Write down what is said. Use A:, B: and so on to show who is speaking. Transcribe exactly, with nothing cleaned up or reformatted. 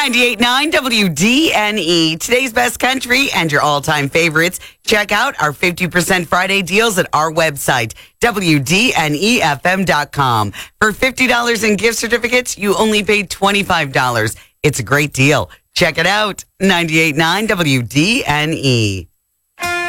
A: ninety-eight point nine W D N E, today's best country and your all-time favorites. Check out our fifty percent Friday deals at our website, W D N E F M dot com. For fifty dollars in gift certificates, you only paid twenty-five dollars. It's a great deal. Check it out, ninety-eight point nine W D N E.